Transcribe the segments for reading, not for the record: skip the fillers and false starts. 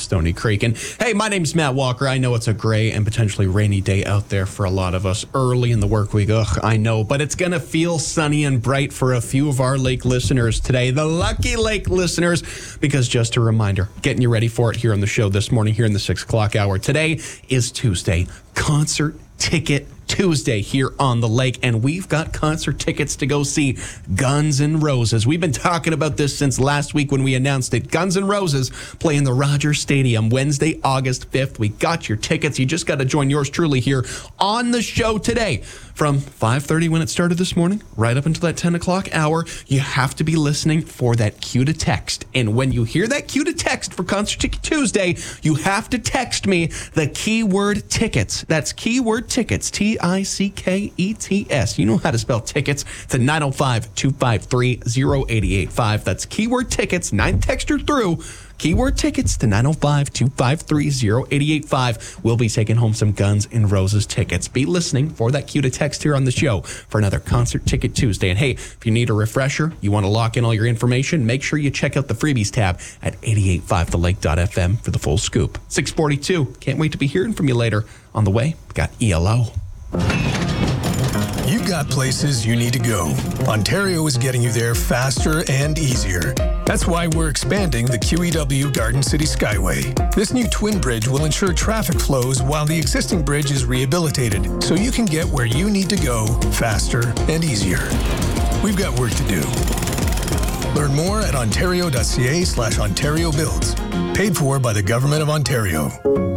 Stony Creek. And hey, my name's Matt Walker. I know it's a gray and potentially rainy day out there for a lot of us early in the work week. Ugh, I know, but it's going to feel sunny and bright for a few of our lake listeners today, the lucky lake listeners, because just a reminder, getting you ready for it here on the show this morning here in the 6 o'clock hour. Today is Tuesday, Concert Ticket Tuesday here on the lake, and we've got concert tickets to go see Guns N' Roses. We've been talking about this since last week when we announced it. Guns N' Roses play in the Rogers Stadium Wednesday, August 5th. We got your tickets. You just got to join yours truly here on the show today. From 5:30 when it started this morning, right up until that 10 o'clock hour, you have to be listening for that cue to text. And when you hear that cue to text for Concert Ticket Tuesday, you have to text me the keyword tickets. That's keyword tickets, Tickets. You know how to spell tickets. It's at 905-253-0885. That's keyword tickets, 9 texter through. Keyword tickets to 905-253-0885. We'll be taking home some Guns N' Roses tickets. Be listening for that cue to text here on the show for another Concert Ticket Tuesday. And hey, if you need a refresher, you want to lock in all your information, make sure you check out the freebies tab at 885thelake.fm for the full scoop. 642. Can't wait to be hearing from you later. On the way, we got ELO. You've got places you need to go. Ontario is getting you there faster and easier. That's why we're expanding the QEW Garden City Skyway. This new twin bridge will ensure traffic flows while the existing bridge is rehabilitated, so you can get where you need to go faster and easier. We've got work to do. Learn more at ontario.ca/Ontario Builds. Paid for by the Government of Ontario.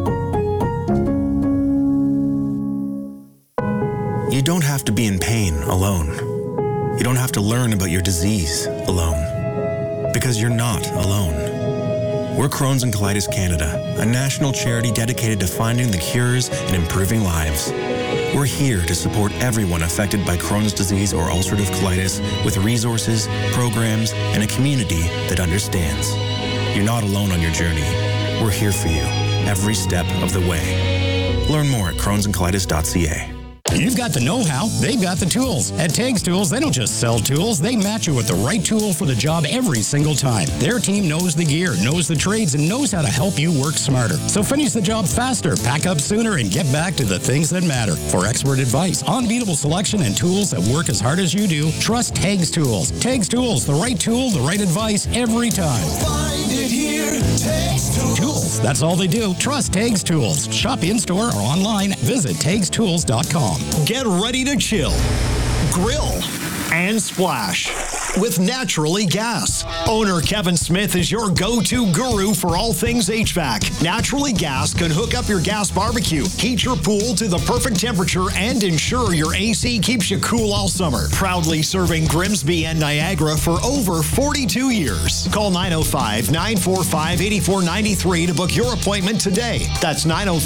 You don't have to be in pain alone. You don't have to learn about your disease alone. Because you're not alone. We're Crohn's and Colitis Canada, a national charity dedicated to finding the cures and improving lives. We're here to support everyone affected by Crohn's disease or ulcerative colitis with resources, programs, and a community that understands. You're not alone on your journey. We're here for you every step of the way. Learn more at crohnsandcolitis.ca. You've got the know-how, they've got the tools. At Tags Tools, they don't just sell tools, they match you with the right tool for the job every single time. Their team knows the gear, knows the trades, and knows how to help you work smarter. So finish the job faster, pack up sooner, and get back to the things that matter. For expert advice, unbeatable selection, and tools that work as hard as you do, trust Tags Tools. Tags Tools, the right tool, the right advice, every time. Find it here, Tags Tools, that's all they do. Trust Tags Tools. Shop in-store or online. Visit TagsTools.com. Get ready to chill, grill, and splash with Naturally Gas. Owner Kevin Smith is your go-to guru for all things HVAC. Naturally Gas can hook up your gas barbecue, heat your pool to the perfect temperature, and ensure your AC keeps you cool all summer. Proudly serving Grimsby and Niagara for over 42 years. Call 905-945-8493 to book your appointment today. That's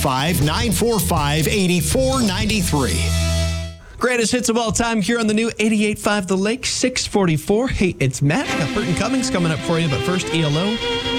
905-945-8493. Greatest hits of all time here on the new 88.5 The Lake, 644. Hey, it's Matt. Got Burton Cummings coming up for you, but first, ELO.